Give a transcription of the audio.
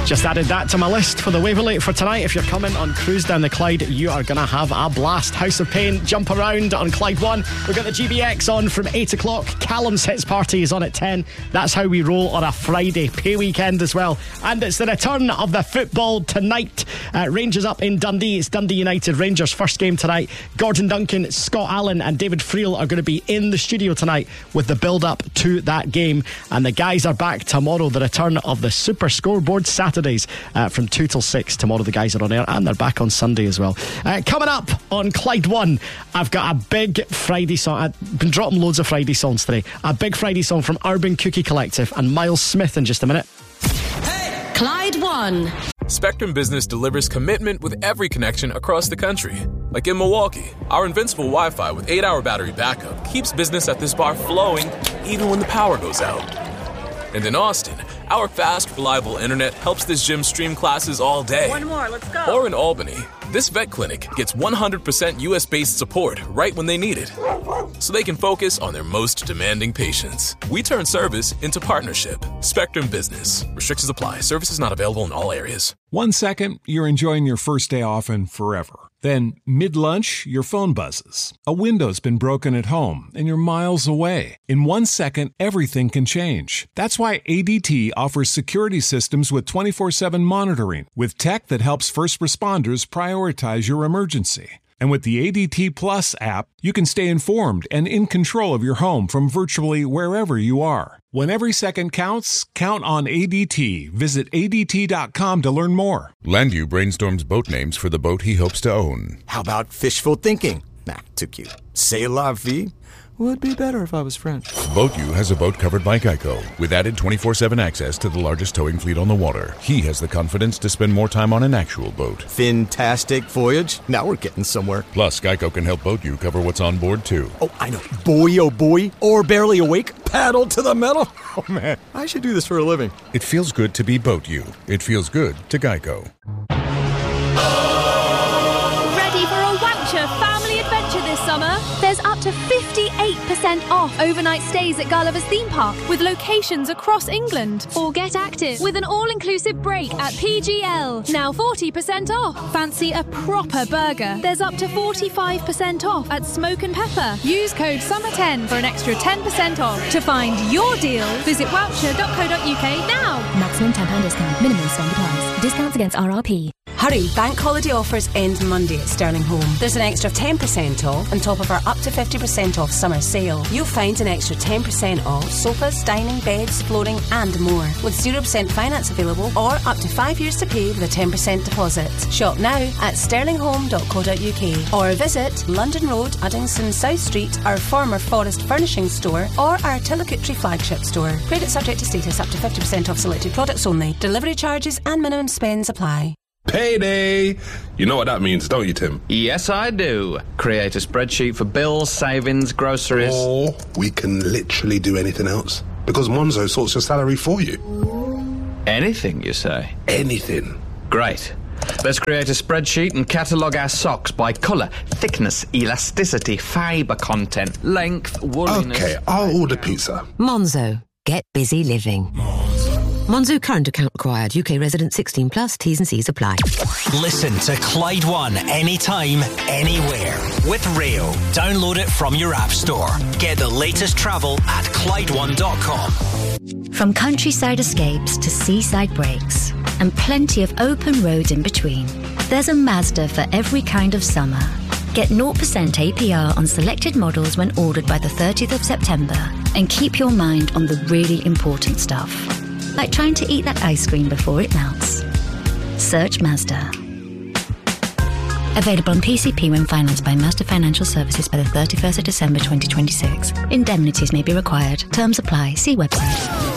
Just added that to my list for the Waverley for tonight. If you're coming on Cruise Down the Clyde, you are going to have a blast. House of Pain, Jump Around on Clyde 1. We've got the GBX on from 8 o'clock. Callum's Hits Party is on at 10. That's how we roll on a Friday. Pay weekend as well. And it's the return of the football tonight. Rangers up in Dundee. It's Dundee United Rangers first game tonight. Gordon Duncan, Scott Allen and David Friel are going to be in the studio tonight with the build-up to that game. And the guys are back tomorrow. The return of the Super Scoreboard Saturdays from 2 till 6. Tomorrow the guys are on air and they're back on Sunday as well. Coming up on Clyde 1, I've got a big Friday song. I've been dropping loads of Friday songs today. A big Friday song from Urban Cookie Collective and Miles Smith in just a minute. Hey! Clyde 1. Spectrum Business delivers commitment with every connection across the country. Like in Milwaukee, our invincible Wi-Fi with 8-hour battery backup keeps business at this bar flowing even when the power goes out. And in Austin, our fast, reliable internet helps this gym stream classes all day. One more, let's go. Or in Albany, this vet clinic gets 100% US-based support right when they need it, so they can focus on their most demanding patients. We turn service into partnership. Spectrum Business. Restrictions apply. Services not available in all areas. 1 second, you're enjoying your first day off and forever. Then, mid-lunch, your phone buzzes. A window's been broken at home, and you're miles away. In 1 second, everything can change. That's why ADT offers security systems with 24/7 monitoring, with tech that helps first responders prioritize your emergency. And with the ADT Plus app, you can stay informed and in control of your home from virtually wherever you are. When every second counts, count on ADT. Visit ADT.com to learn more. Landu brainstorms boat names for the boat he hopes to own. How about fishful thinking? Nah, too cute. C'est la vie? Would be better if I was French. BoatU has a boat covered by Geico, with added 24/7 access to the largest towing fleet on the water. He has the confidence to spend more time on an actual boat. Fantastic voyage. Now we're getting somewhere. Plus, Geico can help BoatU cover what's on board, too. Oh, I know. Boy, oh boy. Or barely awake. Paddle to the metal. Oh, man. I should do this for a living. It feels good to be BoatU. It feels good to Geico. Ready for a Wowcher family adventure this summer? There's up to 58% off overnight stays at Gulliver's Theme Park with locations across England. Or get active with an all-inclusive break at PGL. Now 40% off. Fancy a proper burger? There's up to 45% off at Smoke and Pepper. Use code SUMMER10 for an extra 10% off. To find your deal, visit wowcher.co.uk now. Maximum £10 discount. Minimum spend applies. Discounts against RRP. Hurry, bank holiday offers end Monday at Sterling Home. There's an extra 10% off on top of our up to 50% off summer sale. You'll find an extra 10% off sofas, dining, beds, flooring and more. With 0% finance available or up to 5 years to pay with a 10% deposit. Shop now at sterlinghome.co.uk or visit London Road, Uddingston South Street, our former Forest Furnishings store or our Tillicotry flagship store. Credit subject to status, up to 50% off selected products only. Delivery charges and minimum spends apply. Payday! You know what that means, don't you, Tim? Yes, I do. Create a spreadsheet for bills, savings, groceries. Or we can literally do anything else, because Monzo sorts your salary for you. Anything, you say? Anything. Great. Let's create a spreadsheet and catalogue our socks by colour, thickness, elasticity, fibre content, length, wooliness... Okay, I'll order pizza. Monzo. Get busy living. Monzo current account required. UK resident 16 plus. T's and C's apply. Listen to Clyde 1 anytime, anywhere. With Rail. Download it from your app store. Get the latest travel at Clyde1.com. From countryside escapes to seaside breaks, and plenty of open roads in between, there's a Mazda for every kind of summer. Get 0% APR on selected models when ordered by the 30th of September, and keep your mind on the really important stuff, like trying to eat that ice cream before it melts. Search Mazda. Available on PCP when financed by Mazda Financial Services by the 31st of December 2026. Indemnities may be required. Terms apply. See website.